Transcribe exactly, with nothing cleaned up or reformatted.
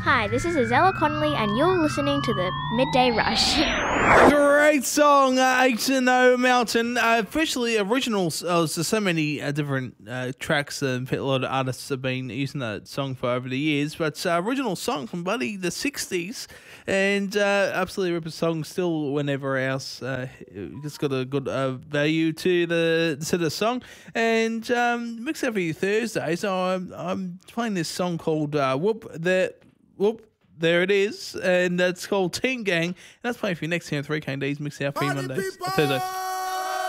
Hi, this is Azella Connolly, and you're listening to the Midday Rush. Great song, uh, H and O Mountain. Uh, officially original. Uh, there's so many uh, different uh, tracks and a lot of artists have been using that song for over the years. But uh, original song from bloody the sixties, and uh, absolutely ripper song. Still, whenever else, uh, it's got a good uh, value to the to the song. And um, mix every Thursday. So I'm I'm playing this song called uh, "Whoop That Whoop." There it is, and that's called Team Gang, and that's playing for your next ten three K D's Mix Out for you Mondays, Thursdays.